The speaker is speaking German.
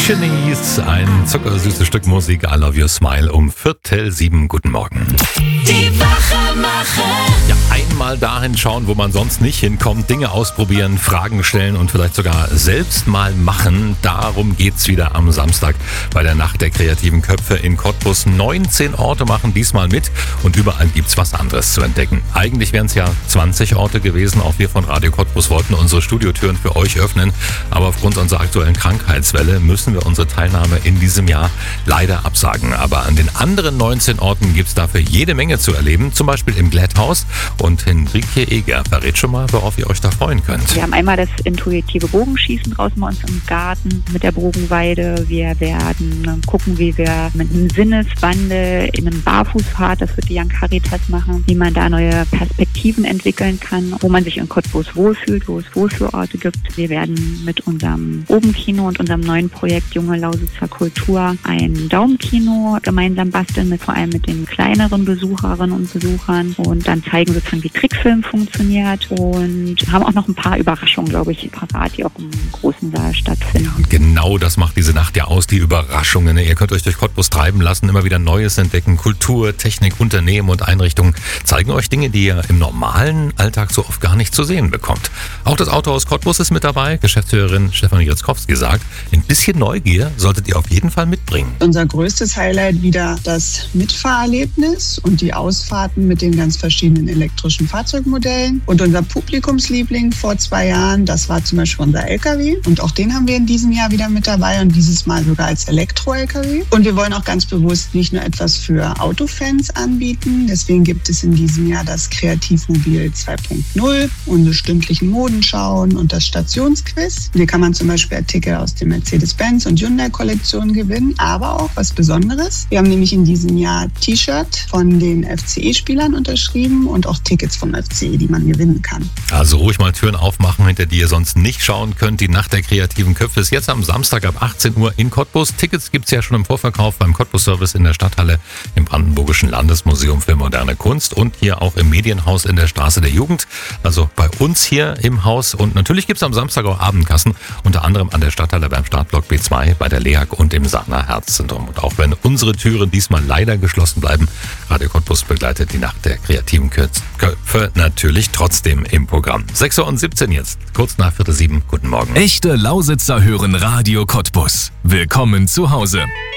Aborigines, ein zuckersüßes Stück Musik, I Love Your Smile um 6:45. Guten Morgen. Die Wachemacher. Ja, einmal dahin schauen, wo man sonst nicht hinkommt, Dinge ausprobieren, Fragen stellen und vielleicht sogar selbst mal machen. Darum geht's wieder am Samstag bei der Nacht der kreativen Köpfe in Cottbus. 19 Orte machen diesmal mit und überall gibt's was anderes zu entdecken. Eigentlich wären es ja 20 Orte gewesen. Auch wir von Radio Cottbus wollten unsere Studiotüren für euch öffnen. Aber aufgrund unserer aktuellen Krankheitswelle müssen wir unsere Teilnahme in diesem Jahr leider absagen. Aber an den anderen 19 Orten gibt's dafür jede Menge zu erleben. Zum Beispiel im Glätthaus. Und Henrike Eger verrät schon mal, worauf ihr euch da freuen könnt. Wir haben einmal das intuitive Bogenschießen draußen bei uns im Garten mit der Bogenweide. Wir werden gucken, wie wir mit einem Sinneswandel in einem Barfußpfad, das wird die Young Caritas machen, wie man da neue Perspektiven entwickeln kann, wo man sich in Cottbus wohlfühlt, wo es Wohlfühlorte gibt. Wir werden mit unserem Obenkino und unserem neuen Projekt Junge Lausitzer Kultur ein Daumenkino gemeinsam basteln, vor allem mit den kleineren Besucherinnen und Besuchern, und dann zeigen sozusagen, wie Trickfilm funktioniert, und haben auch noch ein paar Überraschungen, glaube ich, parat, die auch im großen Saal stattfinden. Und genau das macht diese Nacht ja aus, die Überraschungen. Ihr könnt euch durch Cottbus treiben lassen, immer wieder Neues entdecken. Kultur, Technik, Unternehmen und Einrichtungen zeigen euch Dinge, die ihr im normalen Alltag so oft gar nicht zu sehen bekommt. Auch das Autohaus Cottbus ist mit dabei. Geschäftsführerin Stefanie Ritzkowski sagt, ein bisschen Neugier solltet ihr auf jeden Fall mitbringen. Unser größtes Highlight wieder das Mitfahrerlebnis und die Ausfahrten mit den ganz verschiedenen elektrischen Fahrzeugmodellen. Und unser Publikumsliebling vor 2 Jahren, das war zum Beispiel unser LKW. Und auch den haben wir in diesem Jahr wieder mit dabei und dieses Mal sogar als Elektro-LKW. Und wir wollen auch ganz bewusst nicht nur etwas für Autofans anbieten. Deswegen gibt es in diesem Jahr das Kreativmobil 2.0, unsere stündlichen Modenschauen und das Stationsquiz. Hier kann man zum Beispiel Artikel aus den Mercedes-Benz und Hyundai-Kollektionen gewinnen, aber auch was Besonderes. Wir haben nämlich in diesem Jahr T-Shirt von den FCE-Spielern unterschrieben und auch Tickets vom FCE, die man gewinnen kann. Also ruhig mal Türen aufmachen, hinter die ihr sonst nicht schauen könnt. Die Nacht der kreativen Köpfe ist jetzt am Samstag ab 18 Uhr in Cottbus. Tickets gibt's ja schon im Vorverkauf beim Cottbus-Service in der Stadthalle, im Brandenburgischen Landesmuseum für moderne Kunst und hier auch im Medienhaus in der Straße der Jugend. Also bei uns hier im Haus. Und natürlich gibt's am Samstag auch Abendkassen, unter anderem an der Stadthalle beim Startblock B2, bei der LEAG und im Sana Herzzentrum. Und auch wenn unsere Türen diesmal leider geschlossen bleiben, Radio Cottbus begleitet die Nacht der kreativen Köpfe natürlich trotzdem im Programm. 6:17 Uhr jetzt, kurz nach 6:45. Guten Morgen. Echte Lausitzer hören Radio Cottbus. Willkommen zu Hause.